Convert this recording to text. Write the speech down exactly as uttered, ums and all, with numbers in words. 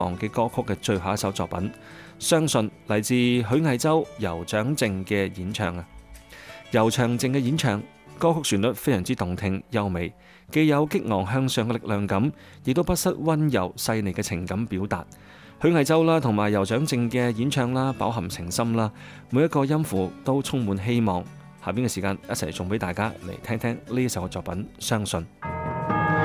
昂嘅歌曲嘅最後一首作品《相信》，嚟自許魏洲、尤長靖嘅演唱啊。尤長靖嘅演唱，歌曲旋律非常之動聽優美，既有激昂向上嘅力量感，亦都不失溫柔細膩嘅情感表達。許魏洲啦，同埋尤長靖嘅演唱啦，飽含情深啦，每一個音符都充滿希望。下邊嘅時間一齊送俾大家嚟聽聽呢一首嘅作品《相信》。